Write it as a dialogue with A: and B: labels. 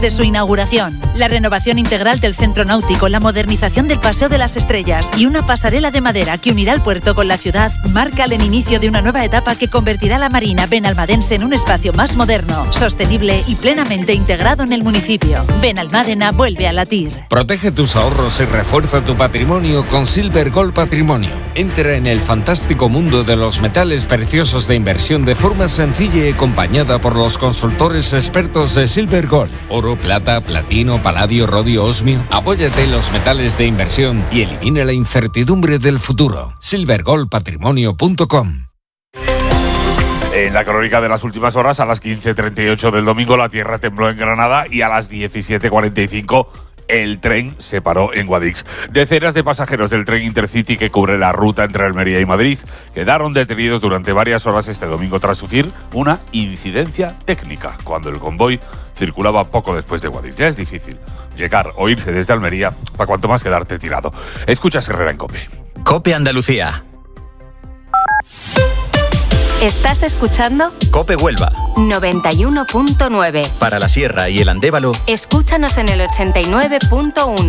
A: de su inauguración. La renovación integral del centro náutico, la modernización del Paseo de las Estrellas y una pasarela de madera que unirá el puerto con la ciudad marcan el inicio de una nueva etapa que convertirá la Marina Benalmadense en un espacio más moderno, sostenible y plenamente integrado en el municipio. Benalmádena vuelve a latir.
B: Protege tus ahorros y refuerza tu patrimonio con Silver Gold Patrimonio. Entra en el fantástico mundo de los metales preciosos de inversión de forma sencilla y acompañada por los consultores expertos de Silver Gold. Oro, plata, platino, paladio, rodio, osmio. Apóyate en los metales de inversión y elimina la incertidumbre del futuro. silvergoldpatrimonio.com.
C: En la crónica de las últimas horas, a las 15:38 del domingo, la tierra tembló en Granada y a las 17:45 el tren se paró en Guadix. Decenas de pasajeros del tren Intercity que cubre la ruta entre Almería y Madrid quedaron detenidos durante varias horas este domingo tras sufrir una incidencia técnica cuando el convoy circulaba poco después de Guadix. Ya es difícil llegar o irse desde Almería, para cuanto más quedarte tirado. Escuchas Herrera en COPE.
D: COPE Andalucía.
E: ¿Estás escuchando?
D: COPE Huelva
E: 91.9.
D: Para la Sierra y el Andévalo.
E: Escúchanos en el 89.1.